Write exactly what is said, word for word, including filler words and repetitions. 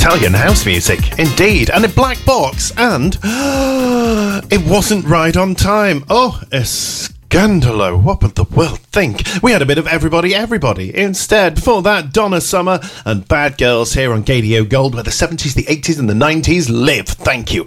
Italian house music, indeed, and a black box, and it wasn't right on time. Oh, a scandalo. What would the world think? We had a bit of Everybody Everybody instead. Before that, Donna Summer and Bad Girls here on Gadio Gold, where the seventies, the eighties and the nineties live. Thank you.